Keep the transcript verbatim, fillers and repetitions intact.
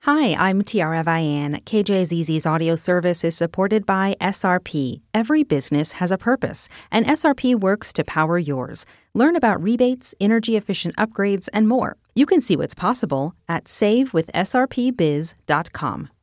Hi, I'm Tiara Vian. K J Z Z's audio service is supported by S R P. Every business has a purpose, and S R P works to power yours. Learn about rebates, energy-efficient upgrades, and more. You can see what's possible at save with S R P biz dot com.